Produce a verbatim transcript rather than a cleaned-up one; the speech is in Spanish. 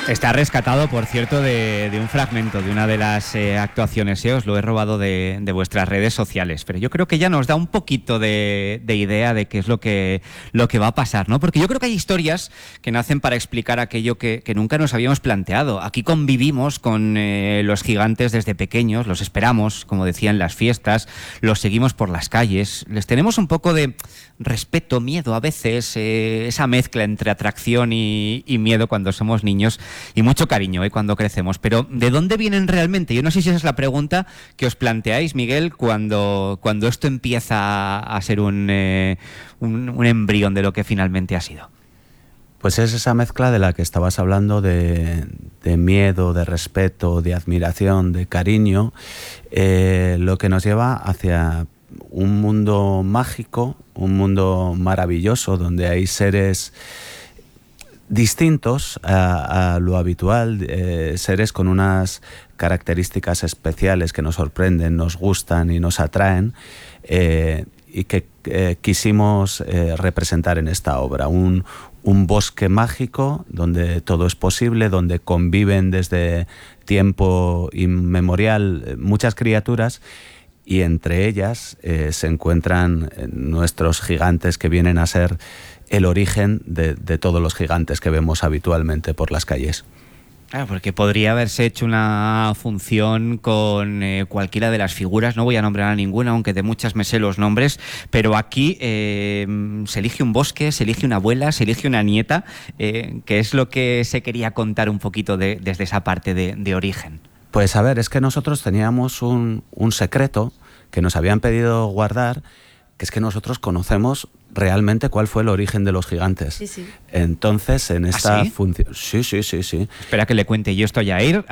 Está rescatado, por cierto, de, de un fragmento de una de las eh, actuaciones. Eh, os lo he robado de, de vuestras redes sociales, pero yo creo que ya nos da un poquito de, de idea de qué es lo que, lo que va a pasar, ¿no? Porque yo creo que hay historias que nacen para explicar aquello que, que nunca nos habíamos planteado. Aquí convivimos con eh, los gigantes desde pequeños, los esperamos, como decía, en las fiestas, los seguimos por las calles, les tenemos un poco de respeto, miedo a veces, eh, esa mezcla entre atracción y, y miedo cuando somos niños. Y mucho cariño, ¿eh?, cuando crecemos. Pero ¿de dónde vienen realmente? Yo no sé si esa es la pregunta que os planteáis, Miguel, cuando, cuando esto empieza a ser un, eh, un, un embrión de lo que finalmente ha sido. Pues es esa mezcla de la que estabas hablando, de, de miedo, de respeto, de admiración, de cariño, eh, lo que nos lleva hacia un mundo mágico, un mundo maravilloso, donde hay seres distintos a, a lo habitual, eh, seres con unas características especiales que nos sorprenden, nos gustan y nos atraen, eh, y que eh, quisimos eh, representar en esta obra. Un, un bosque mágico donde todo es posible, donde conviven desde tiempo inmemorial muchas criaturas, y entre ellas eh, se encuentran nuestros gigantes, que vienen a ser el origen de, de todos los gigantes que vemos habitualmente por las calles. Claro, porque podría haberse hecho una función con eh, cualquiera de las figuras, no voy a nombrar a ninguna, aunque de muchas me sé los nombres, pero aquí eh, se elige un bosque, se elige una abuela, se elige una nieta, eh, que es lo que se quería contar un poquito de, desde esa parte de, de origen. Pues a ver, es que nosotros teníamos un, un secreto que nos habían pedido guardar, que es que nosotros conocemos realmente cuál fue el origen de los gigantes. Sí, sí. Entonces, en esta ¿Ah, sí? función... Sí, sí, sí, sí. Espera que le cuente yo esto a Yair.